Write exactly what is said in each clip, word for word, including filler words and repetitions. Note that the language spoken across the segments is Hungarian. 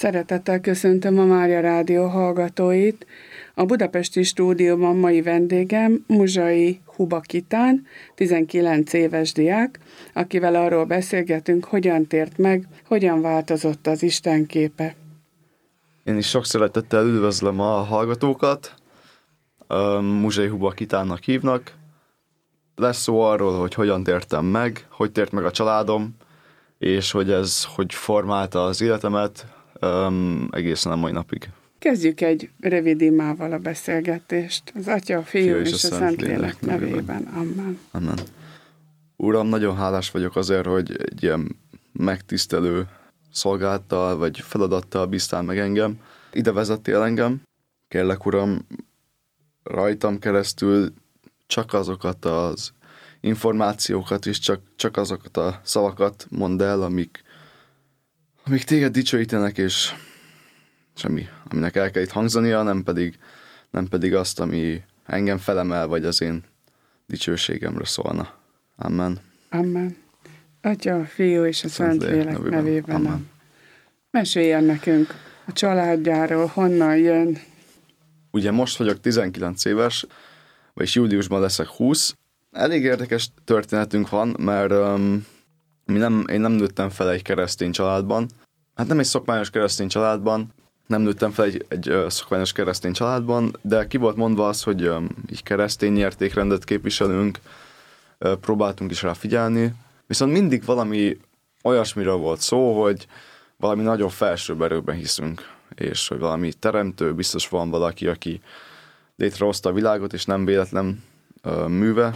Szeretettel köszöntöm a Mária Rádió hallgatóit. A budapesti stúdióban mai vendégem Muzsai Huba Kitán, tizenkilenc éves diák, akivel arról beszélgetünk, hogyan tért meg, hogyan változott az Isten képe. Én is sok szeretettel üdvözlöm a hallgatókat. Muzsai Huba Kitánnak hívnak. Lesz szó arról, hogy hogyan tértem meg, hogy tért meg a családom, és hogy ez hogy formálta az életemet um, egészen a mai napig. Kezdjük egy rövid imával a beszélgetést. Az Atya, a Fiú és, és a Szentlélek nevében. Amen. Amen. Uram, nagyon hálás vagyok azért, hogy egy ilyen megtisztelő szolgálattal vagy feladattal bíztál meg engem. Ide vezettél engem. Kérlek, Uram, rajtam keresztül csak azokat az információkat és csak, csak azokat a szavakat mondd el, amik, amik téged dicsőítenek, és semmi, aminek el kell itt hangzania, nem pedig, nem pedig azt, ami engem felemel, vagy az én dicsőségemre szólna. Amen. Amen. Atya, a Fiú és a Szentlélek nevében. nevében. Amen. Meséljen nekünk a családjáról, honnan jön. Ugye most vagyok tizenkilenc éves, vagyis júliusban leszek húsz. Elég érdekes történetünk van, mert um, mi nem, én nem nőttem fel egy keresztény családban. Hát nem egy szokványos keresztény családban, nem nőttem fel egy, egy uh, szokványos keresztény családban, de ki volt mondva az, hogy um, így keresztény értékrendet képviselünk, uh, próbáltunk is rá figyelni, viszont mindig valami olyasmiről volt szó, hogy valami nagyon felsőbb erőben hiszünk, és hogy valami teremtő, biztos van valaki, aki létrehozta a világot, és nem véletlen uh, műve.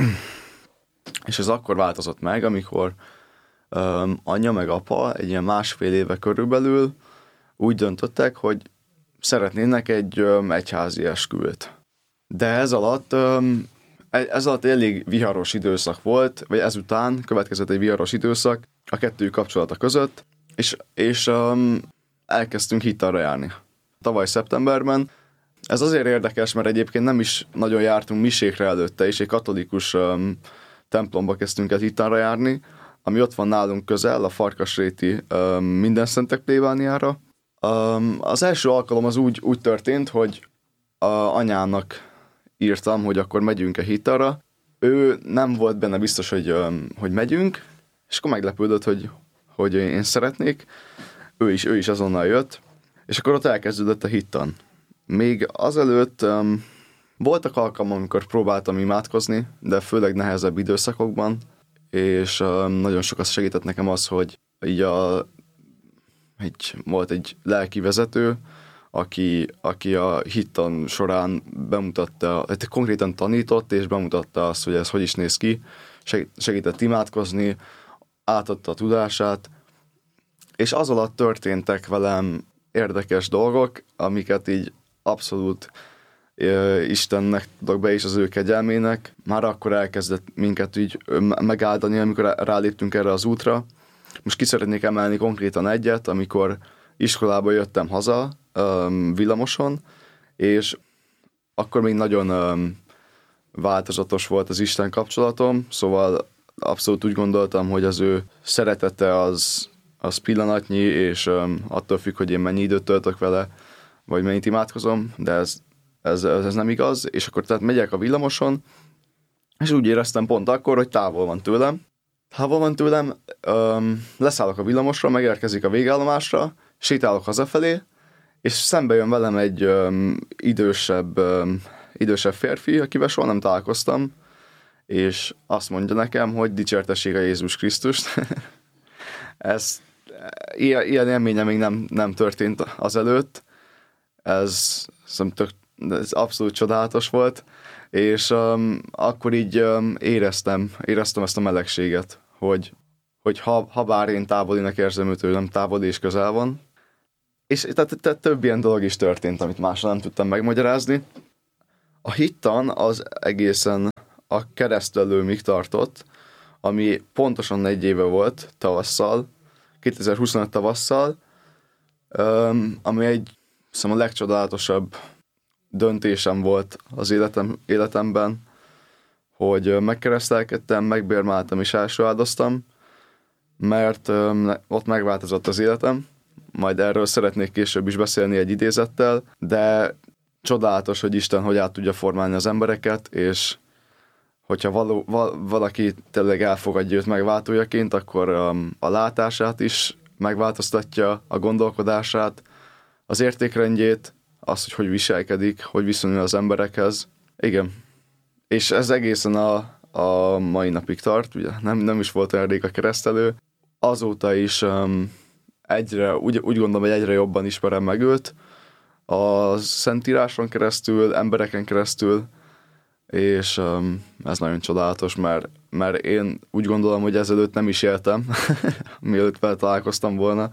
És ez akkor változott meg, amikor um, anya meg apa egy ilyen másfél éve körülbelül úgy döntöttek, hogy szeretnének egy um, egyházi esküvőt. De ez alatt, um, ez alatt elég viharos időszak volt, vagy ezután következett egy viharos időszak a kettő kapcsolata között, és, és um, elkezdtünk hittanra járni. Tavaly szeptemberben. Ez azért érdekes, mert egyébként nem is nagyon jártunk misékre előtte, és egy katolikus um, templomba kezdtünk el hittanra járni, ami ott van nálunk közel, a Farkasréti um, Mindenszentek plébániára. Um, az első alkalom az úgy, úgy történt, hogy a anyának írtam, hogy akkor megyünk-e hittanra. Ő nem volt benne biztos, hogy, um, hogy megyünk, és akkor meglepődött, hogy, hogy én szeretnék. Ő is, ő is azonnal jött, és akkor ott elkezdődött a hittan. Még azelőtt um, voltak alkalmak, amikor próbáltam imádkozni, de főleg nehezebb időszakokban, és um, nagyon sokat segített nekem az, hogy így a, egy, volt egy lelki vezető, aki, aki a hittan során bemutatta, konkrétan tanított, és bemutatta azt, hogy ez hogy is néz ki, segített imádkozni, átadta a tudását, és az alatt történtek velem érdekes dolgok, amiket így abszolút uh, Istennek tudok be, és az ő kegyelmének. Már akkor elkezdett minket így megáldani, amikor ráléptünk erre az útra. Most ki szeretnék emelni konkrétan egyet, amikor iskolába jöttem haza um, villamoson, és akkor még nagyon um, változatos volt az Isten kapcsolatom, szóval abszolút úgy gondoltam, hogy az ő szeretete az, az pillanatnyi, és um, attól függ, hogy én mennyi időt töltök vele, vagy mennyit imádkozom, de ez, ez, ez nem igaz, és akkor tehát megyek a villamoson, és úgy éreztem pont akkor, hogy távol van tőlem. Távol van tőlem, um, leszállok a villamosra, megérkezik a végállomásra, sétálok hazafelé, és szembe jön velem egy um, idősebb, um, idősebb férfi, akivel soha nem találkoztam, és azt mondja nekem, hogy dicsértessék a Jézus Krisztust. ez, ilyen, ilyen élménye még nem, nem történt azelőtt. Ez, tök, ez abszolút csodálatos volt, és um, akkor így um, éreztem, éreztem ezt a melegséget, hogy, hogy ha, ha bár én távolinak érzem őt, nem távoli és közel van. És tehát, tehát több ilyen dolog is történt, amit másra nem tudtam megmagyarázni. A hittan az egészen a keresztelőmig tartott, ami pontosan egy éve volt tavasszal, kétezer-huszonöt tavasszal, um, ami egy Szóval a legcsodálatosabb döntésem volt az életem, életemben, hogy megkeresztelkedtem, megbérmáltam és elsoáldoztam, mert um, ott megváltozott az életem. majd erről szeretnék később is beszélni egy idézettel, de csodálatos, hogy Isten hogy át tudja formálni az embereket, és hogyha való, val, valaki tényleg elfogadja őt megváltójaként, akkor um, a látását is megváltoztatja, a gondolkodását, az értékrendjét, azt, hogy hogy viselkedik, hogy viszonyul az emberekhez. Igen. És ez egészen a, a mai napig tart, ugye nem, nem is volt olyan rég a keresztelő. Azóta is um, egyre, úgy, úgy gondolom, hogy egyre jobban ismerem meg őt, a Szentíráson keresztül, embereken keresztül, és um, ez nagyon csodálatos, mert, mert én úgy gondolom, hogy ezelőtt nem is éltem, mielőtt vele találkoztam volna.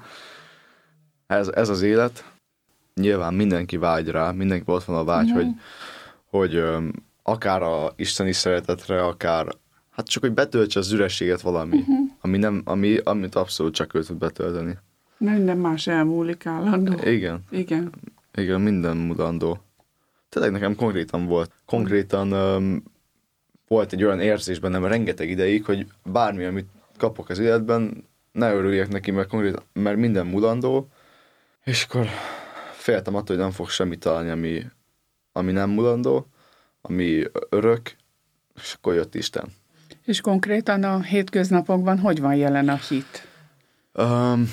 Ez, ez az élet. Nyilván mindenki vágy rá, mindenki ott van a vágy, mm-hmm. hogy, hogy um, akár a isteni szeretetre, akár hát csak, hogy betöltse az ürességet valami, mm-hmm. ami nem, ami, amit abszolút csak ő tud betölteni. Minden más elmúlik állandó. Igen. Igen. Igen, minden mulandó. Tényleg nekem konkrétan volt. Konkrétan um, volt egy olyan érzés bennem rengeteg ideig, hogy bármi, amit kapok az életben, ne örüljek neki, mert, konkrétan, mert minden mulandó, és akkor féltem attól, hogy nem fog semmit találni, ami, ami nem mulandó, ami örök, és akkor jött Isten. És konkrétan a hétköznapokban hogy van jelen a hit? Um,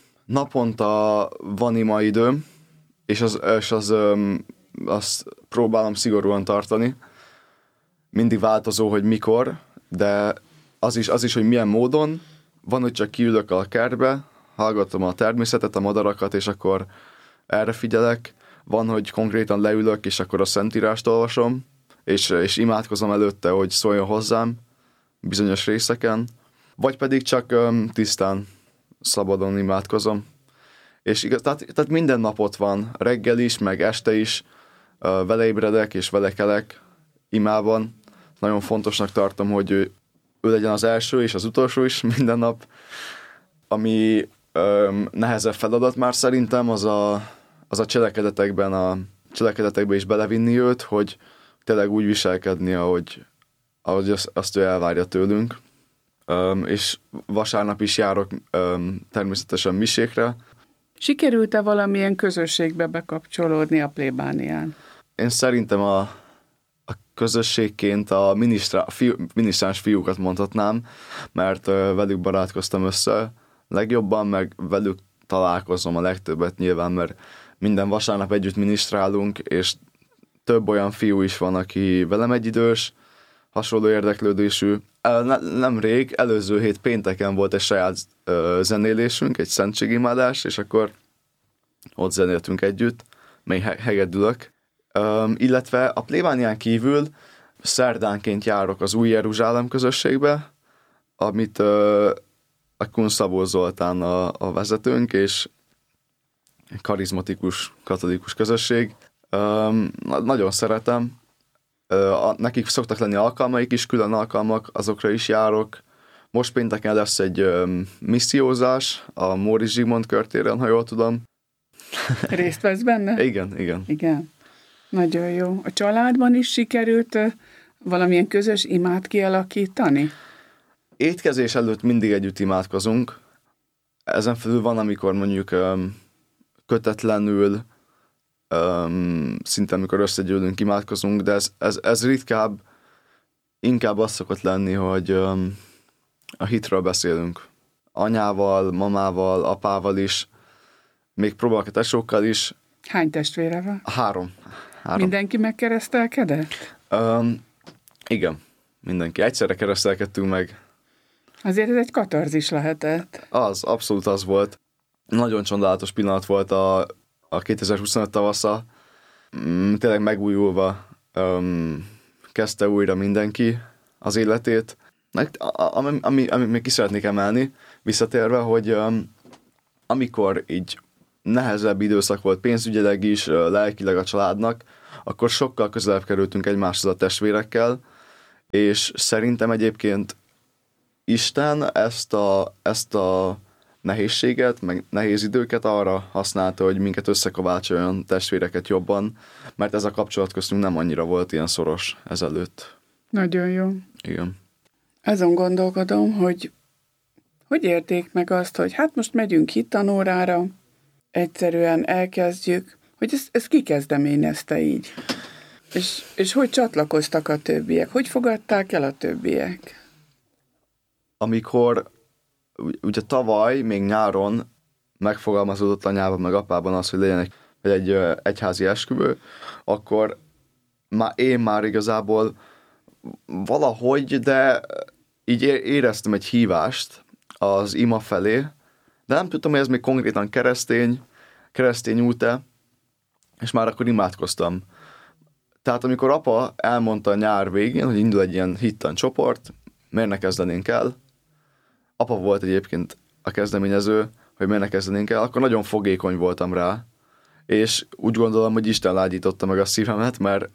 naponta van ima időm, és az, és az um, azt próbálom szigorúan tartani. Mindig változó, hogy mikor, de az is, az is, hogy milyen módon. Van, hogy csak kiülök a kertbe, hallgatom a természetet, a madarakat, és akkor erre figyelek. Van, hogy konkrétan leülök, és akkor a Szentírást olvasom, és, és imádkozom előtte, hogy szóljon hozzám bizonyos részeken. Vagy pedig csak um, tisztán, szabadon imádkozom. És igaz, tehát, tehát minden nap ott van, reggel is, meg este is, uh, vele ébredek és vele kelek imában. Nagyon fontosnak tartom, hogy ő, ő legyen az első és az utolsó is minden nap. Ami um, nehezebb feladat már szerintem, az a, az a cselekedetekben, a cselekedetekben is belevinni őt, hogy tényleg úgy viselkedni, ahogy, ahogy azt, azt ő elvárja tőlünk. Um, és vasárnap is járok um, természetesen misékre. Sikerült-e valamilyen közösségbe bekapcsolódni a plébánián? Én szerintem a, a közösségként a, minisztrá, a fiú, minisztráns fiúkat mondhatnám, mert uh, velük barátkoztam össze legjobban, meg velük találkozom a legtöbbet nyilván, mert minden vasárnap együtt minisztrálunk, és több olyan fiú is van, aki velem egyidős, hasonló érdeklődésű. Ne, nemrég, előző hét pénteken volt egy saját uh, zenélésünk, egy szentségimádás, és akkor ott zenéltünk együtt, mely he- hegedülök. Um, illetve a plébánián kívül szerdánként járok az Új Jeruzsálem közösségbe, amit uh, a Kun Szabó Zoltán a, a vezetőnk, és karizmatikus katolikus közösség. Um, nagyon szeretem. Uh, nekik szoktak lenni alkalmaik is, külön alkalmak, azokra is járok. Most pénteken lesz egy um, missziózás a Móricz Zsigmond körtéren, ha jól tudom. Részt vesz benne? Igen, igen. Igen. Nagyon jó. A családban is sikerült uh, valamilyen közös imát kialakítani? Étkezés előtt mindig együtt imádkozunk. Ezen felül van, amikor mondjuk um, kötetlenül, Um, szinte amikor összegyűlünk, imádkozunk, de ez, ez, ez ritkább, inkább az szokott lenni, hogy um, a hitről beszélünk. Anyával, mamával, apával is, még próbálok a tesókkal is. Hány testvére van? Három. Három. Mindenki megkeresztelkedett? Um, igen, mindenki. Egyszerre keresztelkedtünk meg. Azért ez egy katarzis lehetett. Az, abszolút az volt. Nagyon csodálatos pillanat volt a a kétezer-huszonöt tavasza, mm, tényleg megújulva um, kezdte újra mindenki az életét. Ami, ami, ami még ki szeretnék emelni, visszatérve, hogy um, amikor így nehezebb időszak volt pénzügyileg is, lelkileg a családnak, akkor sokkal közelebb kerültünk egymáshoz a testvérekkel, és szerintem egyébként Isten ezt a, ezt a nehézséget, meg nehéz időket arra használta, hogy minket összekovácsoljon, testvéreket jobban, mert ez a kapcsolat köztünk nem annyira volt ilyen szoros ezelőtt. Nagyon jó. Igen. Azon gondolkodom, hogy hogy érték meg azt, hogy hát most megyünk hittanórára, egyszerűen elkezdjük, hogy ezt, ezt ki kezdeményezte így. És, és hogy csatlakoztak a többiek? Hogy fogadták el a többiek? Amikor ugye tavaly, még nyáron megfogalmazódott anyában meg apában az, hogy legyen egy, egy egyházi esküvő, akkor már én már igazából valahogy, de így éreztem egy hívást az ima felé, de nem tudtam, hogy ez még konkrétan keresztény, keresztény út-e, és már akkor imádkoztam. Tehát amikor apa elmondta a nyár végén, hogy indul egy ilyen hittan csoport, miért ne kezdenénk el, apa volt egyébként a kezdeményező, hogy miért ne kezdenénk el, akkor nagyon fogékony voltam rá, és úgy gondolom, hogy Isten lágyította meg a szívemet, mert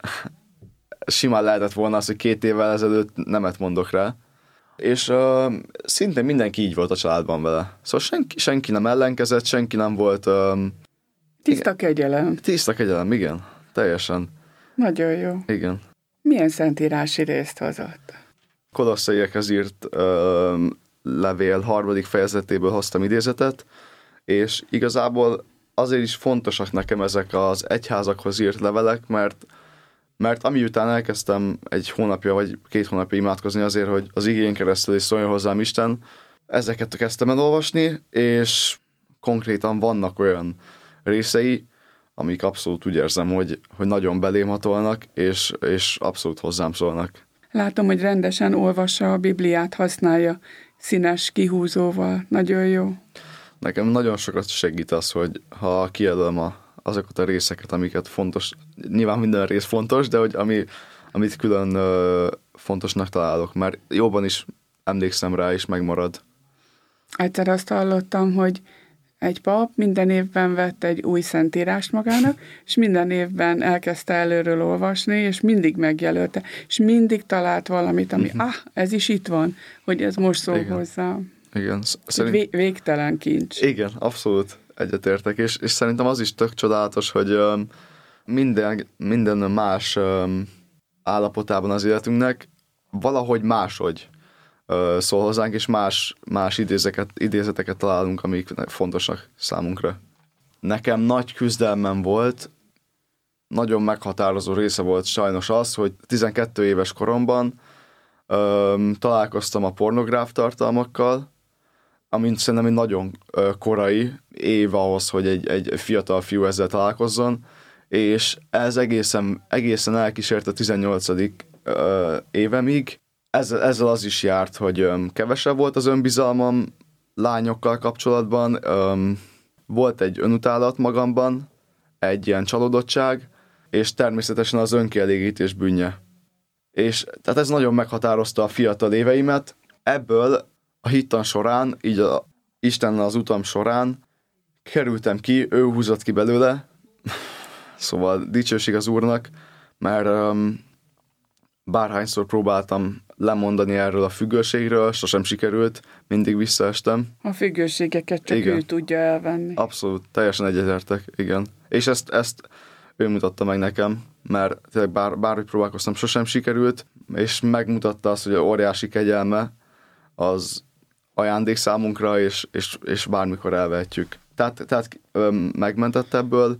simán lehetett volna az, hogy két évvel ezelőtt nemet mondok rá. És uh, szinte mindenki így volt a családban vele. Szóval senki, senki nem ellenkezett, senki nem volt... Um, tiszta kegyelem. Tiszta kegyelem, igen. Teljesen. Nagyon jó. Igen. Milyen szentírási részt hozott? Kolosszaiekhez írt um, levél harmadik fejezetéből hoztam idézetet, és igazából azért is fontosak nekem ezek az egyházakhoz írt levelek, mert Mert amiután elkezdtem egy hónapja vagy két hónapja imádkozni azért, hogy az igén keresztül is szóljon hozzám Isten, ezeket kezdtem el olvasni, és konkrétan vannak olyan részei, amik abszolút úgy érzem, hogy, hogy nagyon belém hatolnak, és, és abszolút hozzám szólnak. Látom, hogy rendesen olvassa a Bibliát, használja színes kihúzóval. Nagyon jó. Nekem nagyon sokat segít az, hogy ha kijelölöm a azokat a részeket, amiket fontos, nyilván minden rész fontos, de hogy ami, amit külön ö, fontosnak találok, mert jóban is emlékszem rá, és megmarad. Egyszer azt hallottam, hogy egy pap minden évben vett egy új szentírást magának, és minden évben elkezdte előről olvasni, és mindig megjelölte, és mindig talált valamit, ami, uh-huh. ah, ez is itt van, hogy ez most szól Igen. hozzá. Igen. Szerint... Vé- végtelen kincs. Igen, abszolút egyetértek, és, és szerintem az is tök csodálatos, hogy um, minden, minden más um, állapotában az életünknek valahogy máshogy uh, szól hozzánk, és más, más idézeket, idézeteket találunk, amik fontosak számunkra. Nekem nagy küzdelmem volt, nagyon meghatározó része volt sajnos az, hogy tizenkét éves koromban um, találkoztam a pornográf tartalmakkal, amint szerintem egy nagyon korai év ahhoz, hogy egy, egy fiatal fiú ezzel találkozzon, és ez egészen, egészen elkísért a tizennyolcadik évemig. Ezzel, ezzel az is járt, hogy kevesebb volt az önbizalmam lányokkal kapcsolatban, volt egy önutálat magamban, egy ilyen csalódottság, és természetesen az önkielégítés bűnje. És tehát ez nagyon meghatározta a fiatal éveimet. Ebből a hittan során, így a Istennel az utam során kerültem ki, ő húzott ki belőle, szóval dicsőség az Úrnak, mert um, bárhányszor próbáltam lemondani erről a függőségről, sosem sikerült, mindig visszaestem. A függőségeket csak igen. ő tudja elvenni. Abszolút, teljesen egyetértek, igen. És ezt, ezt ő mutatta meg nekem, mert tényleg bár, bárhogy próbálkoztam, sosem sikerült, és megmutatta azt, hogy a óriási kegyelme az ajándék számunkra, és, és, és bármikor elvehetjük. Tehát, tehát öm, megmentett ebből,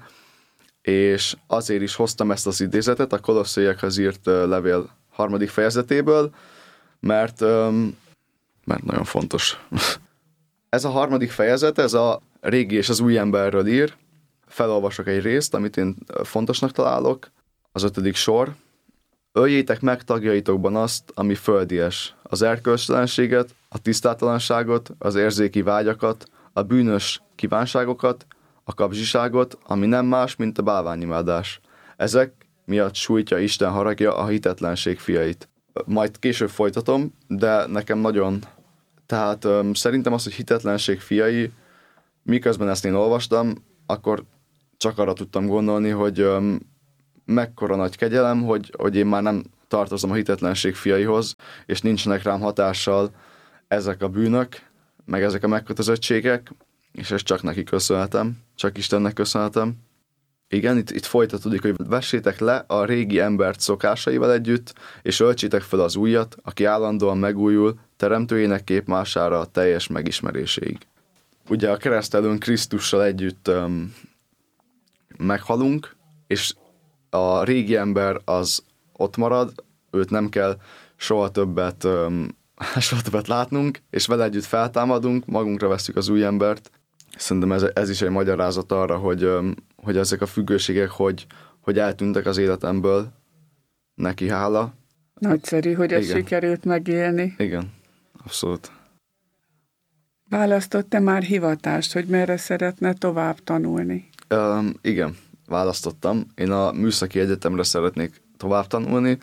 és azért is hoztam ezt az idézetet a Kolosszaiekhez írt uh, levél harmadik fejezetéből, mert, öm, mert nagyon fontos. Ez a harmadik fejezet, ez a régi és az új emberről ír. Felolvasok egy részt, amit én fontosnak találok. Az ötödik sor. Öljétek meg tagjaitokban azt, ami földies, az erkölcstelenséget, a tisztátalanságot, az érzéki vágyakat, a bűnös kívánságokat, a kapzsiságot, ami nem más, mint a bálványimádás. Ezek miatt sújtja Isten haragja a hitetlenség fiait. Majd később folytatom, de nekem nagyon... Tehát um, szerintem az, hogy hitetlenség fiai, miközben ezt én olvastam, akkor csak arra tudtam gondolni, hogy um, mekkora nagy kegyelem, hogy, hogy én már nem tartozom a hitetlenség fiaihoz, és nincsenek rám hatással ezek a bűnök, meg ezek a megkötözöttségek, és ezt csak neki köszönhetem, csak Istennek köszönhetem. Igen, itt, itt folytatódik, hogy vessétek le a régi embert szokásaival együtt, és öltsétek fel az újat, aki állandóan megújul, teremtőjének képmására a teljes megismeréséig. ugye a keresztelőn Krisztussal együtt um, meghalunk, és a régi ember az ott marad, őt nem kell soha többet, um, soha többet látnunk, és vele együtt feltámadunk, magunkra vesszük az új embert. Szerintem ez, ez is egy magyarázat arra, hogy, um, hogy ezek a függőségek, hogy, hogy eltűntek az életemből, neki hála. Nagyszerű, hogy ezt sikerült megélni. Igen, abszolút. Választott-e már hivatást, hogy merre szeretne tovább tanulni? Um, igen, választottam. Én a Műszaki Egyetemre szeretnék tovább tanulni,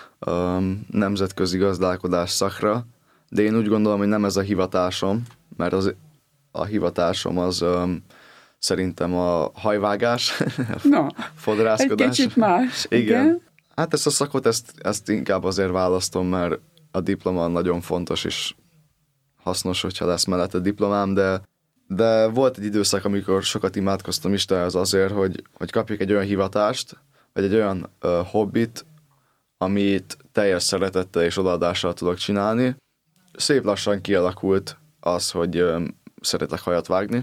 um, nemzetközi gazdálkodás szakra, de én úgy gondolom, hogy nem ez a hivatásom, mert az, a hivatásom az um, szerintem a hajvágás, no, fodrászkodás. Egy kicsit más. Igen. igen. Hát ezt a szakot, ezt, ezt inkább azért választom, mert a diploma nagyon fontos, és hasznos, hogyha lesz mellette diplomám, de, de volt egy időszak, amikor sokat imádkoztam Istenhez azért, hogy, hogy kapjak egy olyan hivatást, vagy egy olyan uh, hobbit, amit teljes szeretettel és odaadással tudok csinálni. Szép lassan kialakult az, hogy um, szeretek hajat vágni.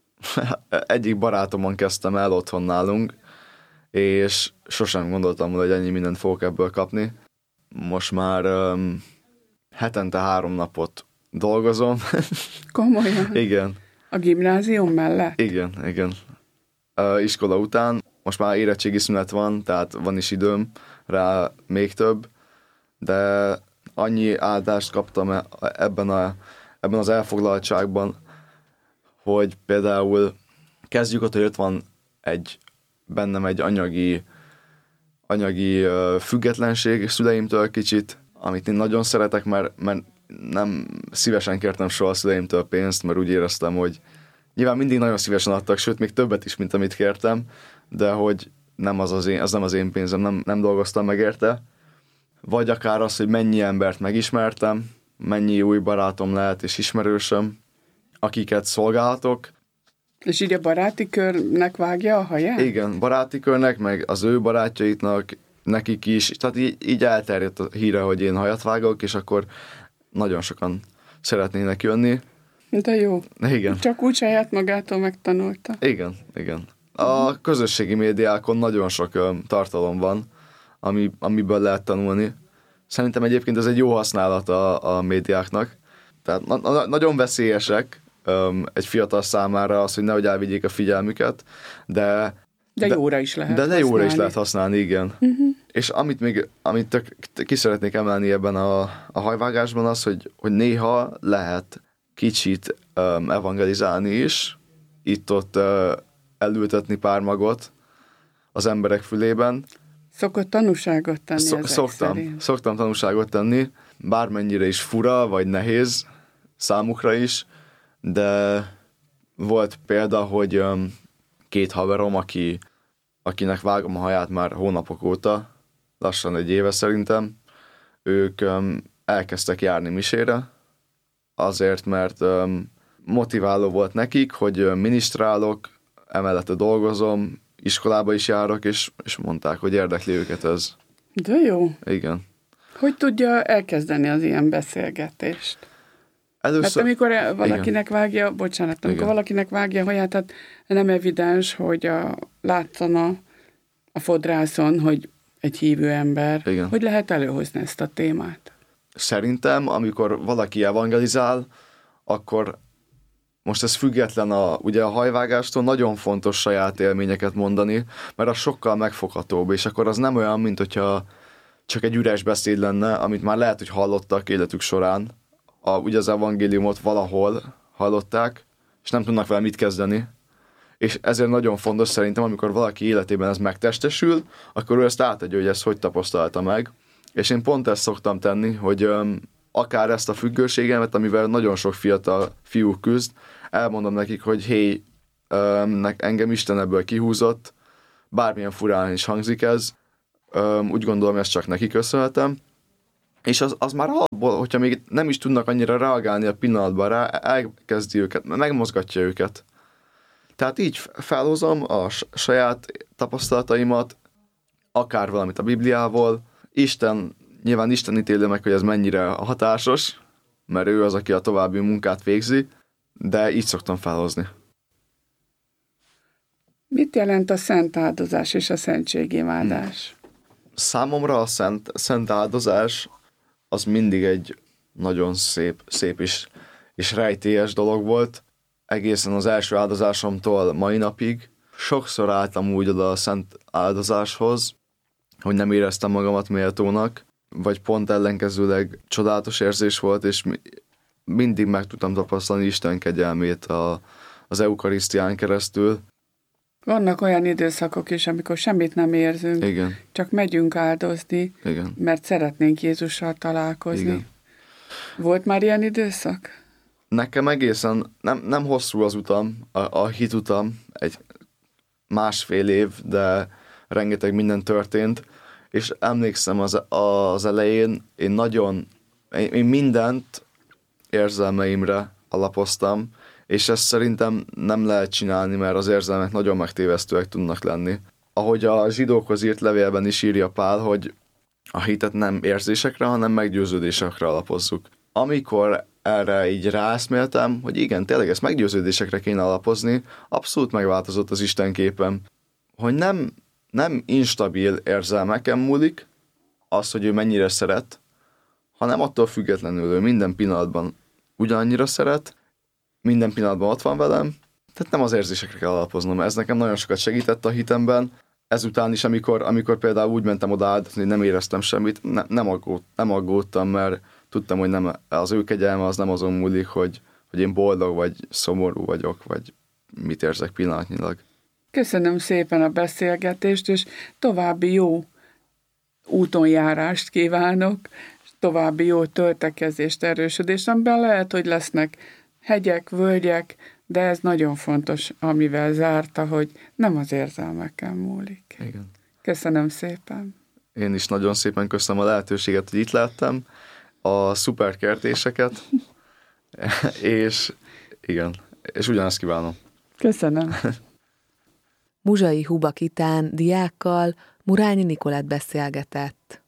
Egyik barátomon kezdtem el otthon nálunk, és sosem gondoltam, hogy ennyi mindent fogok ebből kapni. Most már um, hetente három napot dolgozom. Komolyan? Igen. A gimnázium mellett? Igen, igen. Uh, iskola után, most már érettségi szünet van, tehát van is időm rá még több, de annyi áldást kaptam ebben, a, ebben az elfoglaltságban, hogy például kezdjük ott, hogy ott van egy, bennem egy anyagi, anyagi uh, függetlenség szüleimtől kicsit, amit én nagyon szeretek, mert, mert nem szívesen kértem soha a szüleimtől pénzt, mert úgy éreztem, hogy nyilván mindig nagyon szívesen adtak, sőt, még többet is, mint amit kértem, de hogy nem az, az, én, az nem az én pénzem, nem, nem dolgoztam meg érte. Vagy akár az, hogy mennyi embert megismertem, mennyi új barátom lehet és ismerősöm, akiket szolgálhatok. És így a baráti körnek vágja a haját? Igen, baráti körnek, meg az ő barátjaitnak, nekik is. Tehát így, így elterjedt a híre, hogy én hajat vágok, és akkor nagyon sokan szeretnének jönni. De jó. Igen. Csak úgy saját magától megtanulta. Igen, igen. A közösségi médiákon nagyon sok ö, tartalom van, ami, amiből lehet tanulni. Szerintem egyébként ez egy jó használat a, a médiáknak. Tehát na, na, nagyon veszélyesek ö, egy fiatal számára az, hogy nehogy elvigyék a figyelmüket, de... De jóra is lehet De, de jóra használni. is lehet használni, igen. Uh-huh. És amit még amit tök, ki szeretnék emelni ebben a, a hajvágásban az, hogy, hogy néha lehet kicsit um, evangelizálni is, itt-ott uh, elültetni pár magot az emberek fülében. Szokott tanúságot tenni Szok, ezek szoktam, szerint. szoktam tanúságot tenni, bármennyire is fura, vagy nehéz számukra is, de volt példa, hogy um, két haverom, aki, akinek vágom a haját már hónapok óta, lassan egy éve szerintem, ők um, elkezdtek járni misére, azért, mert um, motiváló volt nekik, hogy um, minisztrálok, emellett dolgozom, iskolába is járok, és, és mondták, hogy érdekli őket ez. De jó. Igen. Hogy tudja elkezdeni az ilyen beszélgetést? Először... Mert amikor valakinek igen. vágja, bocsánat, amikor igen. valakinek vágja a haját, tehát nem evidens, hogy a, látszana a fodrászon, hogy egy hívő ember. Igen. Hogy lehet előhozni ezt a témát? Szerintem, amikor valaki evangelizál, akkor most ez független a, ugye a hajvágástól, nagyon fontos saját élményeket mondani, mert az sokkal megfoghatóbb, és akkor az nem olyan, mint hogyha csak egy üres beszéd lenne, amit már lehet, hogy hallottak életük során, a, ugye az evangéliumot valahol hallották, és nem tudnak vele mit kezdeni. És ezért nagyon fontos szerintem, amikor valaki életében ez megtestesül, akkor ő ezt átadja, hogy ezt hogy tapasztalta meg. És én pont ezt szoktam tenni, hogy um, akár ezt a függőségemet, amivel nagyon sok fiatal fiú küzd, elmondom nekik, hogy hé, um, engem Isten ebből kihúzott, bármilyen furán is hangzik ez, um, úgy gondolom, ezt csak neki köszönhetem. És az, az már abból, hogyha még nem is tudnak annyira reagálni a pillanatban rá, elkezdi őket, megmozgatja őket. Tehát így felhozom a saját tapasztalataimat, akár valamit a Bibliából. Isten, nyilván Isten ítéli meg, hogy ez mennyire hatásos, mert ő az, aki a további munkát végzi, de így szoktam felhozni. Mit jelent a szent áldozás és a szentségimádás? Számomra a szent, szent áldozás az mindig egy nagyon szép, szép és, és rejtélyes dolog volt. Egészen az első áldozásomtól mai napig sokszor álltam úgy oda a szent áldozáshoz, hogy nem éreztem magamat méltónak, vagy pont ellenkezőleg csodálatos érzés volt, és mindig meg tudtam tapasztalni Isten kegyelmét a, az eukarisztián keresztül. Vannak olyan időszakok is, amikor semmit nem érzünk, Igen. csak megyünk áldozni, Igen. mert szeretnénk Jézussal találkozni. Igen. Volt már ilyen időszak? Nekem egészen nem, nem hosszú az utam, a, a hitutam, egy másfél év, de rengeteg minden történt, és emlékszem az, az elején, én nagyon, én, én mindent érzelmeimre alapoztam, és ezt szerintem nem lehet csinálni, mert az érzelmek nagyon megtévesztőek tudnak lenni. Ahogy a zsidókhoz írt levélben is írja Pál, hogy a hitet nem érzésekre, hanem meggyőződésekre alapozzuk. Amikor erre így ráeszméltem, hogy igen, tényleg ezt meggyőződésekre kéne alapozni, abszolút megváltozott az Isten képem, hogy nem, nem instabil érzelmeken múlik az, hogy ő mennyire szeret, hanem attól függetlenül ő minden pillanatban ugyanannyira szeret, minden pillanatban ott van velem, tehát nem az érzésekre kell alapoznom. Ez nekem nagyon sokat segített a hitemben. Ezután is, amikor, amikor például úgy mentem oda áldozni, hogy nem éreztem semmit, ne, nem, aggód, nem aggódtam, mert tudtam, hogy nem, az ő kegyelme az nem azon múlik, hogy, hogy én boldog vagy szomorú vagyok, vagy mit érzek pillanatnyilag. Köszönöm szépen a beszélgetést, és további jó útonjárást kívánok, további jó töltekezést, erősödést, amiben lehet, hogy lesznek hegyek, völgyek, de ez nagyon fontos, amivel zárta, hogy nem az érzelmeken múlik. Igen. Köszönöm szépen. Én is nagyon szépen köszönöm a lehetőséget, hogy itt láttam, a szuper kérdéseket, és igen, és ugyanezt kívánom. Köszönöm. Muzsai Huba Kitán diákkal Murányi Nikolett beszélgetett.